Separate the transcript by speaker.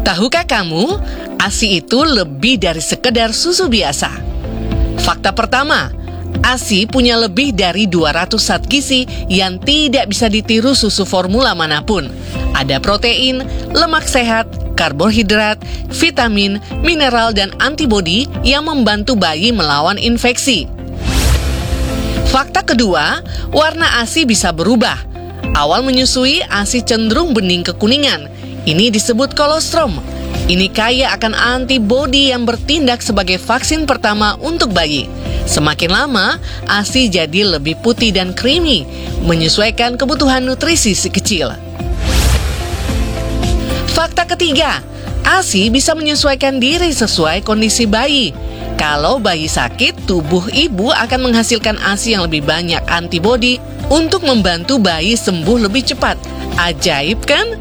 Speaker 1: Tahukah kamu, ASI itu lebih dari sekedar susu biasa. Fakta pertama, ASI punya lebih dari 200 zat gizi yang tidak bisa ditiru susu formula manapun. Ada protein, lemak sehat, karbohidrat, vitamin, mineral, dan antibodi yang membantu bayi melawan infeksi. Fakta kedua, warna ASI bisa berubah. Awal menyusui, ASI cenderung bening kekuningan. Ini disebut kolostrum. Ini kaya akan antibodi yang bertindak sebagai vaksin pertama untuk bayi. Semakin lama, ASI jadi lebih putih dan creamy, menyesuaikan kebutuhan nutrisi si kecil. Fakta ketiga, ASI bisa menyesuaikan diri sesuai kondisi bayi. Kalau bayi sakit, tubuh ibu akan menghasilkan ASI yang lebih banyak antibodi untuk membantu bayi sembuh lebih cepat. Ajaib kan?